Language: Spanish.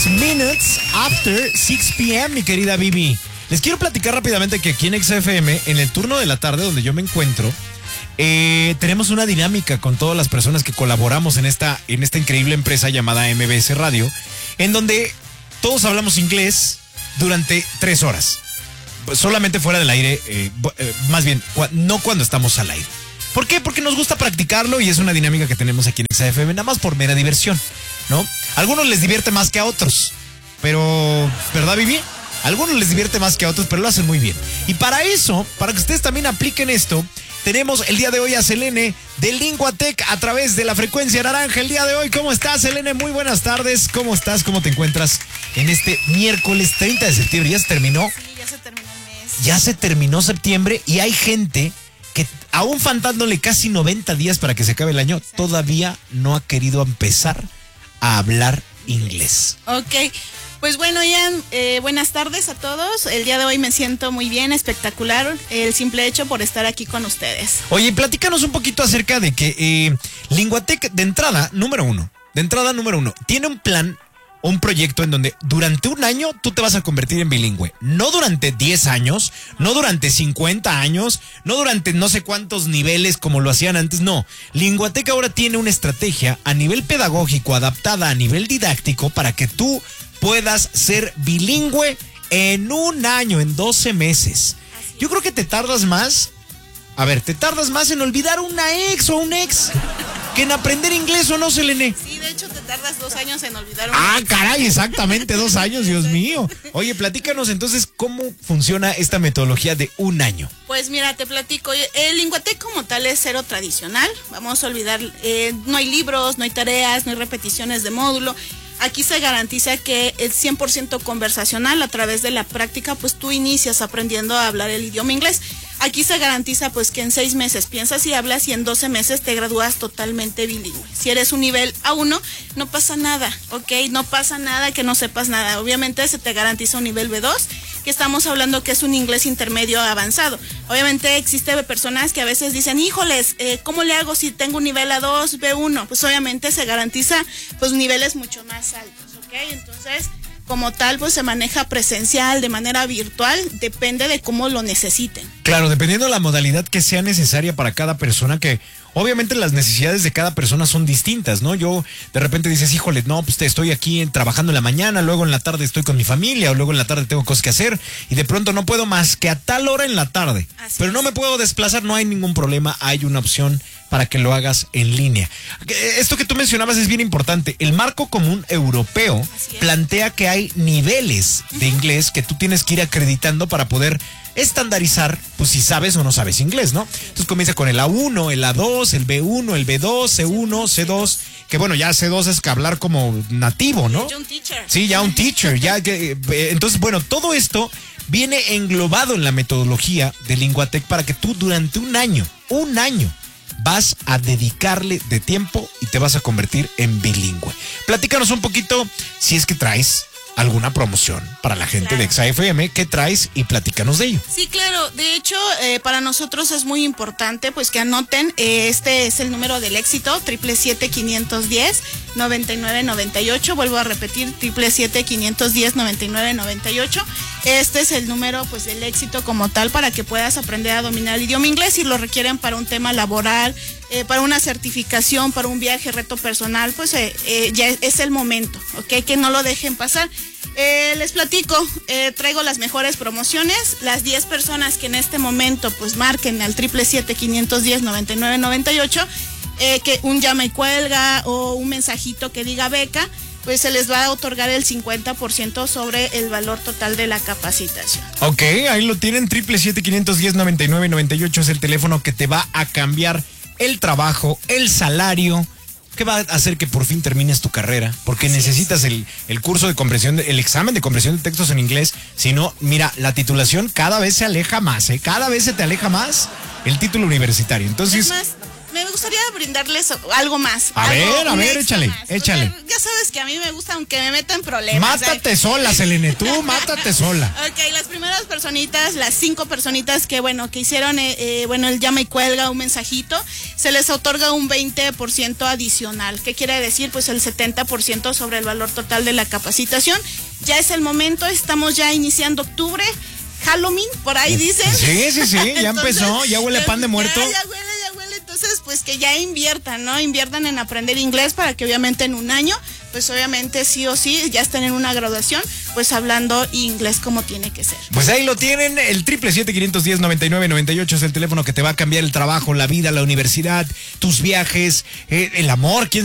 6 minutes after 6 p.m., mi querida Bibi. Les quiero platicar rápidamente que aquí en XFM, en el turno de la tarde donde yo me encuentro, tenemos una dinámica con todas las personas que colaboramos en esta increíble empresa llamada MBS Radio, en donde todos hablamos inglés durante 3 horas. Solamente fuera del aire, más bien, no cuando estamos al aire. ¿Por qué? Porque nos gusta practicarlo y es una dinámica que tenemos aquí en XFM, nada más por mera diversión, ¿no? A algunos les divierte más que a otros, pero, ¿verdad, Vivi? A algunos les divierte más que a otros, pero lo hacen muy bien. Y para eso, para que ustedes también apliquen esto, tenemos el día de hoy a Selene de Linguatec a través de la frecuencia naranja. El día de hoy, ¿cómo estás, Selene? Muy buenas tardes. ¿Cómo estás? ¿Cómo te encuentras en este miércoles 30 de septiembre? ¿Ya se terminó? Sí, ya se terminó el mes. Ya se terminó septiembre y hay gente que aún faltándole casi 90 días para que se acabe el año, todavía no ha querido empezar a hablar inglés. Ok, pues bueno, Ian, buenas tardes a todos. El día de hoy me siento muy bien, espectacular, el simple hecho por estar aquí con ustedes. Oye, platícanos un poquito acerca de que Linguatec, de entrada número uno, tiene un plan, un proyecto en donde durante un año tú te vas a convertir en bilingüe. No durante 10 años, no durante 50 años, no durante no sé cuántos niveles como lo hacían antes, no. Linguatec ahora tiene una estrategia a nivel pedagógico, adaptada a nivel didáctico, para que tú puedas ser bilingüe en un año, en 12 meses. Yo creo que te tardas más en olvidar una ex o un ex que en aprender inglés, ¿o no, Selene? Sí, de hecho te tardas 2 años en olvidar una ex. Caray, exactamente, 2 años, Dios mío. Oye, platícanos entonces cómo funciona esta metodología de un año. Pues mira, te platico, el Linguatec como tal es cero tradicional. Vamos a olvidar, no hay libros, no hay tareas, no hay repeticiones de módulo. Aquí se garantiza que es 100% conversacional. A través de la práctica, pues tú inicias aprendiendo a hablar el idioma inglés. Aquí se garantiza pues que en 6 meses piensas y hablas y en 12 meses te gradúas totalmente bilingüe. Si eres un nivel A1, no pasa nada, ¿ok? No pasa nada que no sepas nada. Obviamente se te garantiza un nivel B2, que estamos hablando que es un inglés intermedio avanzado. Obviamente existe personas que a veces dicen, híjoles, ¿cómo le hago si tengo un nivel A2, B1? Pues obviamente se garantiza pues niveles mucho más altos, ¿ok? Entonces, como tal, pues se maneja presencial, de manera virtual, depende de cómo lo necesiten. Claro, dependiendo de la modalidad que sea necesaria para cada persona, que obviamente las necesidades de cada persona son distintas, ¿no? Yo, de repente dices, híjole, no, pues estoy aquí trabajando en la mañana, luego en la tarde estoy con mi familia, o luego en la tarde tengo cosas que hacer, y de pronto no puedo más que a tal hora en la tarde. Pero no me puedo desplazar, no hay ningún problema, hay una opción para que lo hagas en línea. Esto que tú mencionabas es bien importante. El marco común europeo plantea que hay niveles de inglés que tú tienes que ir acreditando para poder estandarizar, pues si sabes o no sabes inglés, ¿no? Entonces comienza con el A1, el A2, el B1, el B2, C1, C2, que bueno, ya C2 es que hablar como nativo, ¿no? Ya un teacher. Sí, ya un teacher, entonces, bueno, todo esto viene englobado en la metodología de Linguatec para que tú durante un año, vas a dedicarle de tiempo y te vas a convertir en bilingüe. Platícanos un poquito si es que traes alguna promoción para la gente de XFM. ¿Qué traes? Y platícanos de ello. Sí, claro. De hecho, para nosotros es muy importante pues que anoten, este es el número del éxito, 777-510-9998. Vuelvo a repetir, 777-510-9998. Este es el número pues del éxito como tal para que puedas aprender a dominar el idioma inglés. Si lo requieren para un tema laboral, para una certificación, para un viaje, reto personal, pues ya es el momento, ¿ok? Que no lo dejen pasar. Les platico, traigo las mejores promociones. Las 10 personas que en este momento pues marquen al 777-510-9998, que un llama y cuelga o un mensajito que diga beca, pues se les va a otorgar el 50% sobre el valor total de la capacitación. Ok, ahí lo tienen, 777-510-9998 es el teléfono que te va a cambiar el trabajo, el salario, que va a hacer que por fin termines tu carrera, porque necesitas el curso de comprensión, el examen de comprensión de textos en inglés. Si no, mira, la titulación cada vez se aleja más, cada vez se te aleja más el título universitario. Entonces, me gustaría brindarles algo más. A ver, échale. Ya sabes que a mí me gusta, aunque me meta en problemas. Mátate sola, Selene, tú mátate sola. Ok, las primeras personitas, las 5 personitas que hicieron, el llama y cuelga, un mensajito, se les otorga un 20% adicional. ¿Qué quiere decir? Pues el 70% sobre el valor total de la capacitación. Ya es el momento, estamos ya iniciando octubre, Halloween, por ahí dicen. Sí, ya empezó, ya huele pan de muerto. Ya huele. Entonces, pues que ya inviertan, ¿no? Inviertan en aprender inglés para que obviamente en un año, pues obviamente sí o sí, ya estén en una graduación, pues hablando inglés como tiene que ser. Pues ahí lo tienen, el 777-510-9998 es el teléfono que te va a cambiar el trabajo, la vida, la universidad, tus viajes, el amor, quién